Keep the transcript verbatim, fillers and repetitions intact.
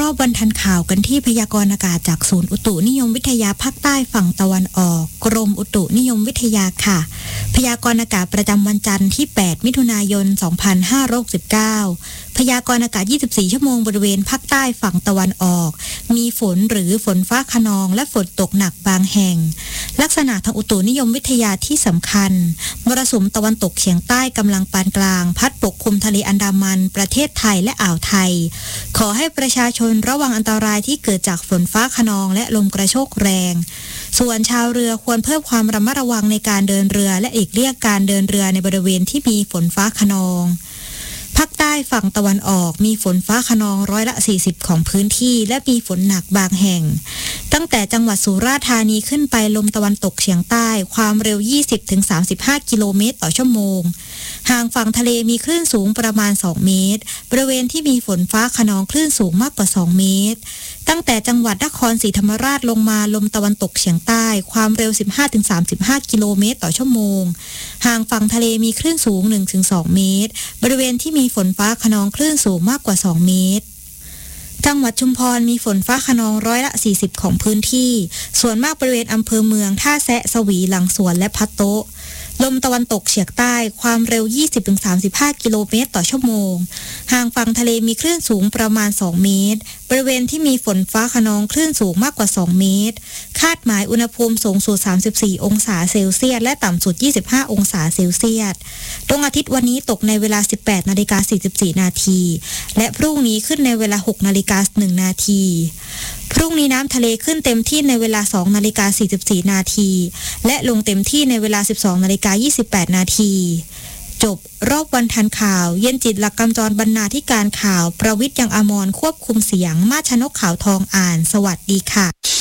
อบวันทันข่าวกันที่พยากรณ์อากาศจากศูนย์อุตุนิยมวิทยาภาคใต้ฝั่งตะวันออกกรมอุตุนิยมวิทยาค่ะพยากรณ์อากาศประจำวันจันทร์ที่แปดมิถุนายนสองพันห้าร้อยหกสิบเก้าพยากรณ์อากาศยี่สิบสี่ชั่วโมงบริเวณภาคใต้ฝั่งตะวันออกมีฝนหรือฝนฟ้าคะนองและฝนตกหนักบางแห่งลักษณะทางอุตุนิยมวิทยาที่สำคัญมรสุมตะวันตกเฉียงใต้กำลังปานกลางพัดปกคลุมทะเลอันดามันประเทศไทยและอ่าวไทยขอให้ประชาชนระวังอันตรายที่เกิดจากฝนฟ้าคะนองและลมกระโชกแรงส่วนชาวเรือควรเพิ่มความระมัดระวังในการเดินเรือและหลีกเลี่ยงการเดินเรือในบริเวณที่มีฝนฟ้าคะนองภาคใต้ฝั่งตะวันออกมีฝนฟ้าคะนองร้อยละสี่สิบของพื้นที่และมีฝนหนักบางแห่งตั้งแต่จังหวัดสุราษฎร์ธานีขึ้นไปลมตะวันตกเฉียงใต้ความเร็ว ยี่สิบถึงสามสิบห้า กิโลเมตรต่อชั่วโมงห่างฝั่งทะเลมีคลื่นสูงประมาณสองเมตรบริเวณที่มีฝนฟ้าคะนองคลื่นสูงมากกว่าสองเมตรตั้งแต่จังหวัดนครศรีธรรมราชลงมาลมตะวันตกเฉียงใต้ความเร็ว สิบห้าถึงสามสิบห้า กิโลเมตรต่อชั่วโมงห่างฝั่งทะเลมีคลื่นสูง หนึ่งถึงสอง เมตรบริเวณที่มีฝนฟ้าคะนองคลื่นสูงมากกว่าสองเมตรจังหวัดชุมพรมีฝนฟ้าคะนองร้อยละสี่สิบของพื้นที่ส่วนมากบริเวณอำเภอเมืองท่าแซะสวีหลังสวนและพัดโต๊ะลมตะวันตกเฉียงใต้ความเร็ว ยี่สิบถึงสามสิบห้า กิโลเมตรต่อชั่วโมงห่างฝั่งทะเลมีคลื่นสูงประมาณสองเมตรบริเวณที่มีฝนฟ้าคะนองคลื่นสูงมากกว่าสองเมตรคาดหมายอุณหภูมิสูงสุดสามสิบสี่องศาเซลเซียสและต่ำสุดยี่สิบห้าองศาเซลเซียสดวงอาทิตย์วันนี้ตกในเวลา สิบแปดนาฬิกาสี่สิบสี่ นาทีและพรุ่งนี้ขึ้นในเวลา หกนาฬิกาหนึ่ง นาทีพรุ่งนี้น้ำทะเลขึ้นเต็มที่ในเวลา สองนาฬิกาสี่สิบสี่ นาทีและลงเต็มที่ในเวลา สิบสองนาฬิกายี่สิบแปด นาทีจบรอบวันทันข่าวเย็นจิตหลักกำจรบรรณาธิการข่าวประวิทย์ยังอมรควบคุมเสียงมาชนกขาวทองอ่านสวัสดีค่ะ